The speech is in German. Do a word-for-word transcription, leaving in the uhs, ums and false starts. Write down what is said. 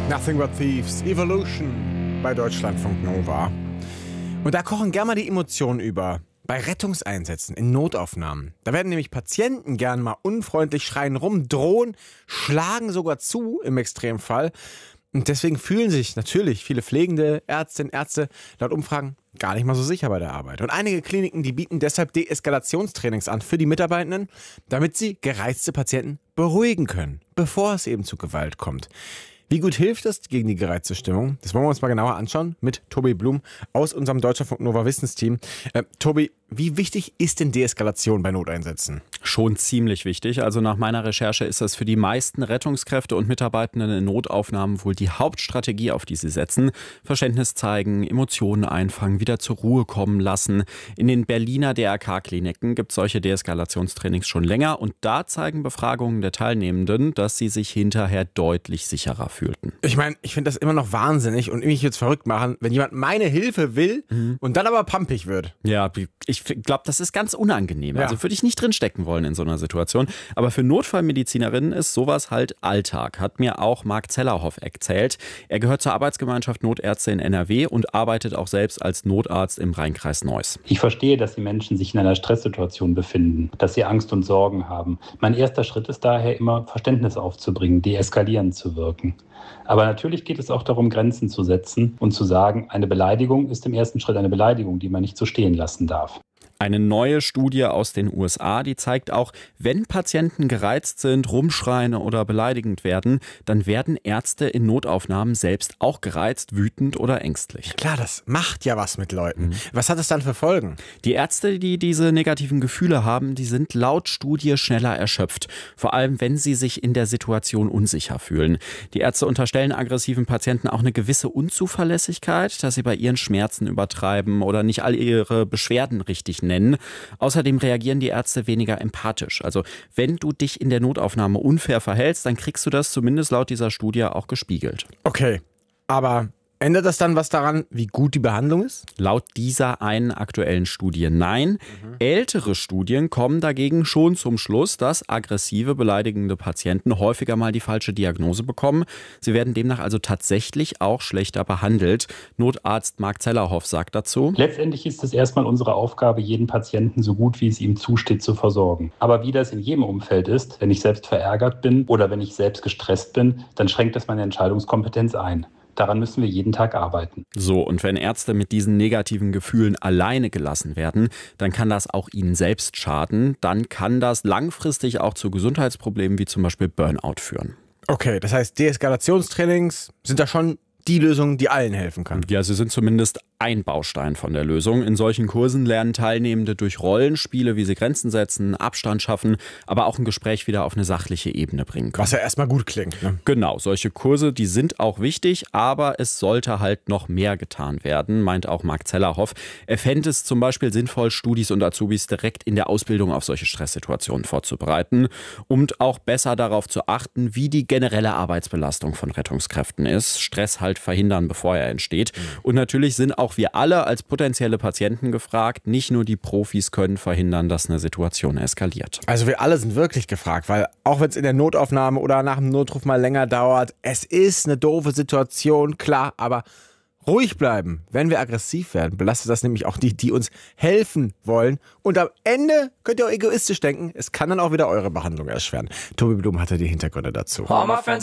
Nothing But Thieves, Evolution bei Deutschlandfunk Nova. Und da kochen gerne mal die Emotionen über. Bei Rettungseinsätzen, in Notaufnahmen. Da werden nämlich Patienten gern mal unfreundlich schreien rum, drohen, schlagen sogar zu im Extremfall. Und deswegen fühlen sich natürlich viele Pflegende, Ärztinnen, Ärzte laut Umfragen gar nicht mal so sicher bei der Arbeit. Und einige Kliniken, die bieten deshalb Deeskalationstrainings an für die Mitarbeitenden, damit sie gereizte Patienten beruhigen können, bevor es eben zu Gewalt kommt. Wie gut hilft das gegen die gereizte Stimmung? Das wollen wir uns mal genauer anschauen mit Tobi Blum aus unserem Deutschlandfunk Nova Wissensteam. Äh, Tobi, wie wichtig ist denn Deeskalation bei Noteinsätzen? Schon ziemlich wichtig. Also nach meiner Recherche ist das für die meisten Rettungskräfte und Mitarbeitenden in Notaufnahmen wohl die Hauptstrategie, auf die sie setzen. Verständnis zeigen, Emotionen einfangen, wieder zur Ruhe kommen lassen. In den Berliner D R K-Kliniken gibt es solche Deeskalationstrainings schon länger. Und da zeigen Befragungen der Teilnehmenden, dass sie sich hinterher deutlich sicherer fühlten. Ich meine, ich finde das immer noch wahnsinnig und mich jetzt verrückt machen, wenn jemand meine Hilfe will mhm. und dann aber pampig wird. Ja, ich glaube, das ist ganz unangenehm. Ja. Also würde ich nicht drinstecken wollen in so einer Situation. Aber für Notfallmedizinerinnen ist sowas halt Alltag, hat mir auch Marc Zellerhoff erzählt. Er gehört zur Arbeitsgemeinschaft Notärzte in N R W und arbeitet auch selbst als Notarzt im Rheinkreis Neuss. Ich verstehe, dass die Menschen sich in einer Stresssituation befinden, dass sie Angst und Sorgen haben. Mein erster Schritt ist daher immer, Verständnis aufzubringen, deeskalierend zu wirken. Aber natürlich geht es auch darum, Grenzen zu setzen und zu sagen, eine Beleidigung ist im ersten Schritt eine Beleidigung, die man nicht so stehen lassen darf. Eine neue Studie aus den U S A, die zeigt auch, wenn Patienten gereizt sind, rumschreien oder beleidigend werden, dann werden Ärzte in Notaufnahmen selbst auch gereizt, wütend oder ängstlich. Klar, das macht ja was mit Leuten. Mhm. Was hat es dann für Folgen? Die Ärzte, die diese negativen Gefühle haben, die sind laut Studie schneller erschöpft. Vor allem, wenn sie sich in der Situation unsicher fühlen. Die Ärzte unterstellen aggressiven Patienten auch eine gewisse Unzuverlässigkeit, dass sie bei ihren Schmerzen übertreiben oder nicht all ihre Beschwerden richtig nennen. Außerdem reagieren die Ärzte weniger empathisch. Also wenn du dich in der Notaufnahme unfair verhältst, dann kriegst du das zumindest laut dieser Studie auch gespiegelt. Okay, aber ändert das dann was daran, wie gut die Behandlung ist? Laut dieser einen aktuellen Studie nein. Mhm. Ältere Studien kommen dagegen schon zum Schluss, dass aggressive, beleidigende Patienten häufiger mal die falsche Diagnose bekommen. Sie werden demnach also tatsächlich auch schlechter behandelt. Notarzt Marc Zellerhoff sagt dazu: Letztendlich ist es erstmal unsere Aufgabe, jeden Patienten so gut wie es ihm zusteht zu versorgen. Aber wie das in jedem Umfeld ist, wenn ich selbst verärgert bin oder wenn ich selbst gestresst bin, dann schränkt das meine Entscheidungskompetenz ein. Daran müssen wir jeden Tag arbeiten. So, und wenn Ärzte mit diesen negativen Gefühlen alleine gelassen werden, dann kann das auch ihnen selbst schaden. Dann kann das langfristig auch zu Gesundheitsproblemen wie zum Beispiel Burnout führen. Okay, das heißt, Deeskalationstrainings sind da schon die Lösung, die allen helfen kann. Ja, sie sind zumindest ein Baustein von der Lösung. In solchen Kursen lernen Teilnehmende durch Rollenspiele, wie sie Grenzen setzen, Abstand schaffen, aber auch ein Gespräch wieder auf eine sachliche Ebene bringen können. Was ja erstmal gut klingt, ne? Genau, solche Kurse, die sind auch wichtig, aber es sollte halt noch mehr getan werden, meint auch Marc Zellerhoff. Er fände es zum Beispiel sinnvoll, Studis und Azubis direkt in der Ausbildung auf solche Stresssituationen vorzubereiten und auch besser darauf zu achten, wie die generelle Arbeitsbelastung von Rettungskräften ist. Stress halt verhindern, bevor er entsteht. Und natürlich sind auch wir alle als potenzielle Patienten gefragt. Nicht nur die Profis können verhindern, dass eine Situation eskaliert. Also wir alle sind wirklich gefragt, weil auch wenn es in der Notaufnahme oder nach dem Notruf mal länger dauert, es ist eine doofe Situation, klar, aber ruhig bleiben. Wenn wir aggressiv werden, belastet das nämlich auch die, die uns helfen wollen. Und am Ende könnt ihr auch egoistisch denken, es kann dann auch wieder eure Behandlung erschweren. Tobi Blum hatte die Hintergründe dazu.